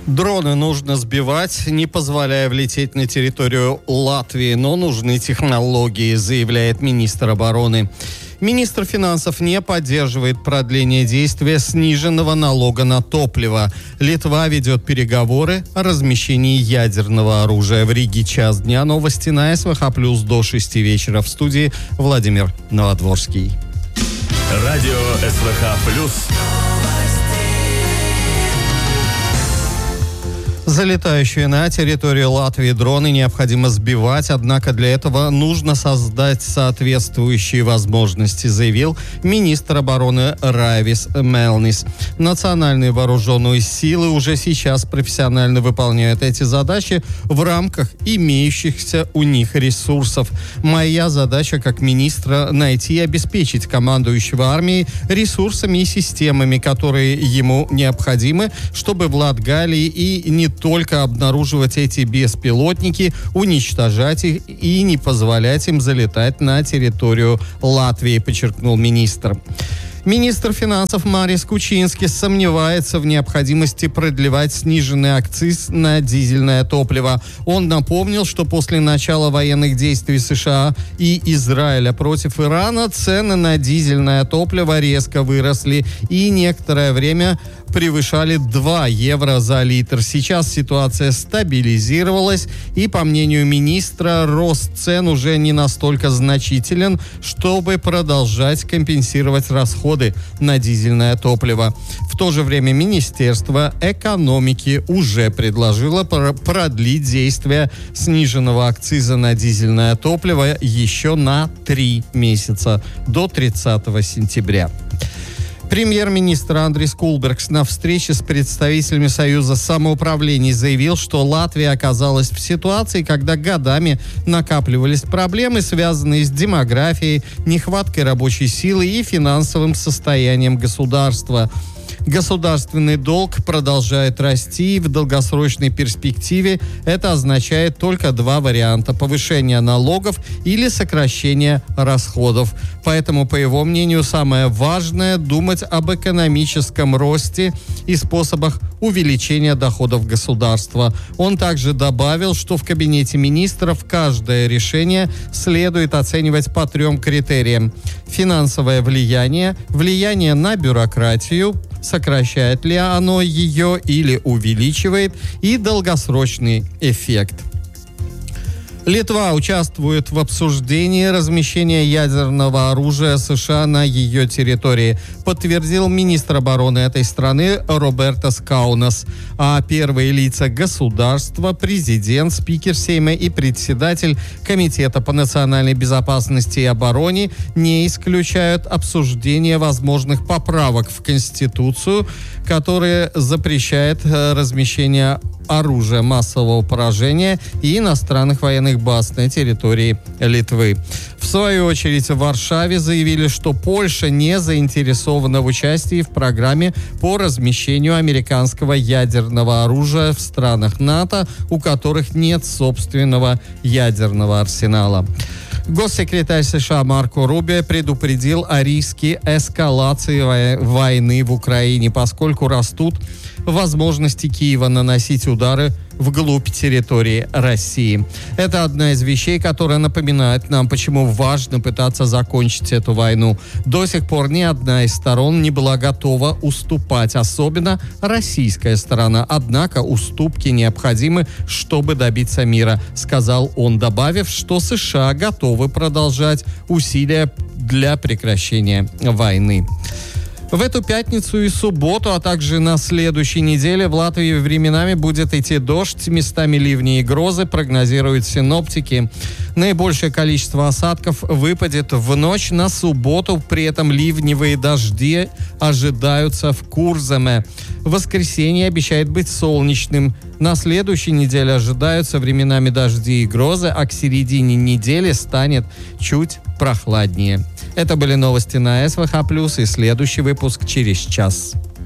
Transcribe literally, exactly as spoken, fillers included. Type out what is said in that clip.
Дроны нужно сбивать, не позволяя влететь на территорию Латвии, но нужны технологии, заявляет министр обороны. Министр финансов не поддерживает продление действия сниженного налога на топливо. Литва ведет переговоры о размещении ядерного оружия. В Риге час дня. Новости на СВХ плюс до шести вечера. В студии Владимир Новодворский. Радио СВХ плюс. Залетающие на территорию Латвии дроны необходимо сбивать, однако для этого нужно создать соответствующие возможности, заявил министр обороны Райвис Мелнис. Национальные вооруженные силы уже сейчас профессионально выполняют эти задачи в рамках имеющихся у них ресурсов. Моя задача как министра — найти и обеспечить командующего армией ресурсами и системами, которые ему необходимы, чтобы в Латгалии и не только обнаруживать эти беспилотники, уничтожать их и не позволять им залетать на территорию Латвии, подчеркнул министр. Министр финансов Марис Кучинскис сомневается в необходимости продлевать сниженный акциз на дизельное топливо. Он напомнил, что после начала военных действий США и Израиля против Ирана цены на дизельное топливо резко выросли и некоторое время превышали два евро за литр. Сейчас ситуация стабилизировалась, и, по мнению министра, рост цен уже не настолько значителен, чтобы продолжать компенсировать расходы на дизельное топливо. В то же время Министерство экономики уже предложило продлить действие сниженного акциза на дизельное топливо еще на три месяца, до тридцатого сентября. Премьер-министр Андрис Кулбергс на встрече с представителями Союза самоуправлений заявил, что Латвия оказалась в ситуации, когда годами накапливались проблемы, связанные с демографией, нехваткой рабочей силы и финансовым состоянием государства. Государственный долг продолжает расти, и в долгосрочной перспективе это означает только два варианта: повышение налогов или сокращение расходов. Поэтому, по его мнению, самое важное — думать об экономическом росте и способах увеличения доходов государства. Он также добавил, что в кабинете министров каждое решение следует оценивать по трем критериям: финансовое влияние, влияние на бюрократию, сокращает ли оно ее или увеличивает, и долгосрочный эффект. Литва участвует в обсуждении размещения ядерного оружия США на ее территории, подтвердил министр обороны этой страны Робертас Каунас. А первые лица государства, президент, спикер Сейма и председатель Комитета по национальной безопасности и обороне не исключают обсуждение возможных поправок в Конституцию, которые запрещают размещение оружия массового поражения и иностранных военных баз на территории Литвы. В свою очередь, в Варшаве заявили, что Польша не заинтересована в участии в программе по размещению американского ядерного оружия в странах НАТО, у которых нет собственного ядерного арсенала. Госсекретарь США Марко Рубио предупредил о риске эскалации войны в Украине, поскольку растут возможности Киева наносить удары вглубь территории России. Это одна из вещей, которая напоминает нам, почему важно пытаться закончить эту войну. До сих пор ни одна из сторон не была готова уступать, особенно российская сторона. Однако уступки необходимы, чтобы добиться мира, сказал он, добавив, что США готовы продолжать усилия для прекращения войны. В эту пятницу и субботу, а также на следующей неделе в Латвии временами будет идти дождь, местами ливни и грозы, прогнозируют синоптики. Наибольшее количество осадков выпадет в ночь на субботу, при этом ливневые дожди ожидаются в Курземе. Воскресенье обещает быть солнечным. На следующей неделе ожидаются временами дожди и грозы, а к середине недели станет чуть прохладнее. Это были новости на СВХ+, и следующий выпуск через час.